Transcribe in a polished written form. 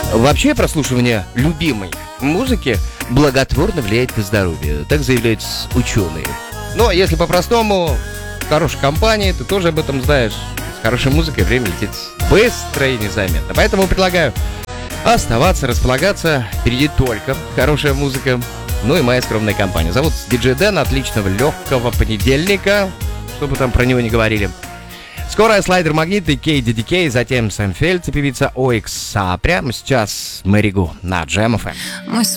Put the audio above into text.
Вообще прослушивание любимой музыки благотворно влияет на здоровье, так заявляют ученые. Но если по-простому, в хорошей компании, ты тоже об этом знаешь. С хорошей музыкой время летит быстро и незаметно. Поэтому предлагаю оставаться, располагаться. Впереди только хорошая музыка. Ну и моя скромная компания. Зовут диджей Дэн. Отличного, легкого понедельника. Что бы там про него не говорили. Скоро слайдер магнитный KDDK, затем Сэм Фельдс и певица OX. А прямо сейчас Мэри Гу на Jam FM.